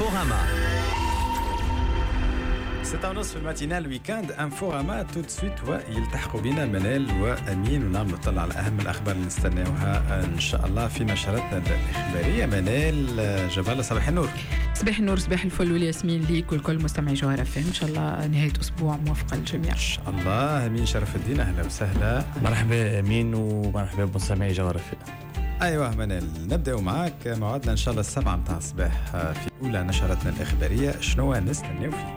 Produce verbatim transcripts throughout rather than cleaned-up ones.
Inforama. ستة ونصف في الماتينال ويكاند انفوراما تو سويت ويلتحقوا بنا منال وامين ونعم نطلع على اهم الاخبار اللي نستناوها ان شاء الله في نشرتنا الاخباريه. منال جبال، صباح النور. صباح النور، صباح الفل والياسمين ليك والكل مستمعي جوهر اف ام. ان شاء الله نهايه اسبوع موفقه للجميع ان شاء الله. امين شرف الدين، اهلا وسهلا. مرحبا امين ومرحبا بمستمعي جوهر اف ام. ايوه منال، نبداو معاك موعدنا ان شاء الله السبعة متاع الصباح في اولى نشرتنا الاخباريه. شنو نستناو فيه؟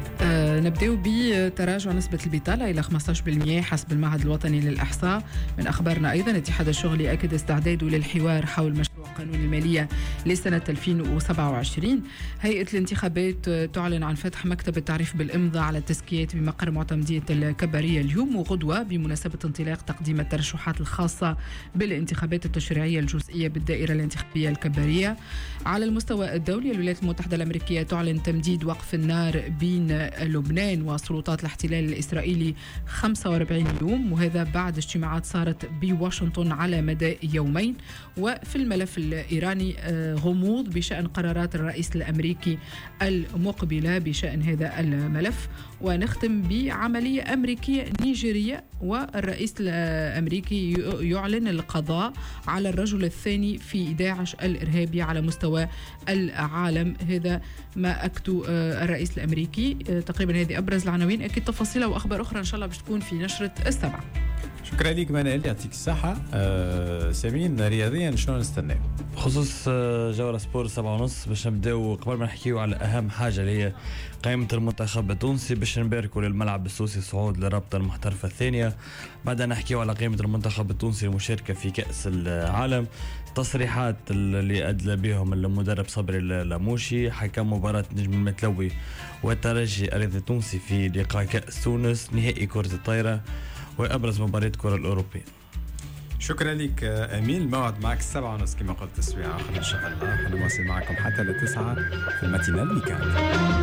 أه نبداو بتراجع نسبة البطالة إلى خمسة عشر بالمئة حسب المعهد الوطني للإحصاء. من أخبارنا أيضا الاتحاد الشغلي أكد استعداده للحوار حول مشروع قانون المالية لسنة ألفين وسبعة وعشرين. هيئة الانتخابات تعلن عن فتح مكتب التعريف بالإمضاء على التزكيات بمقر معتمدية الكبارية اليوم وغدوة بمناسبة انطلاق تقديم الترشحات الخاصة بالانتخابات التشريعية الجزئية بالدائرة الانتخابية الكبارية. على المستوى الدولي الولايات المتحدة الأمريكية تعلن تمديد وقف النار بين لبنان وسلطات الاحتلال الإسرائيلي خمسة وأربعين يوم، وهذا بعد اجتماعات صارت بواشنطن على مدى يومين. وفي الملف الإيراني غموض بشأن قرارات الرئيس الأمريكي المقبلة بشأن هذا الملف. ونختم بعملية أمريكية نيجيرية، والرئيس الأمريكي يعلن القضاء على الرجل الثاني في داعش الإرهابي على مستوى العالم. هذا ما أكدوا الرئيس الأمريكي. تقريبا هذه أبرز العناوين، أكيد تفاصيلها وأخبار أخرى إن شاء الله باش تكون في نشرة السبعة. شكرا لك منال، يعطيك الصحة. أه سامين، رياضيا شنو نستنى؟ بخصوص جولة سبور سبعة ونص باش نبداو قبل ما نحكيو على أهم حاجة اللي هي قائمة المنتخب التونسي، باش نباركوا للملعب السوسي صعود للرابطة المحترفة الثانية. بعدها نحكيو على قائمة المنتخب التونسي المشاركة في كأس العالم. تصريحات اللي أدلى بهم المدرب صبري اللاموشي حكم مباراة نجم المتلوي والترجي الرياضي التونسي في لقاء كأس تونس نهائي كرة الطايرة وأبرز مباريات كرة الأوروبية. شكرا لك أمين. الموعد معك السبعة ونص كما قلت تسوية آخر إن شاء الله. حنواصل معكم حتى لتسعة في الماتينال ويكاند.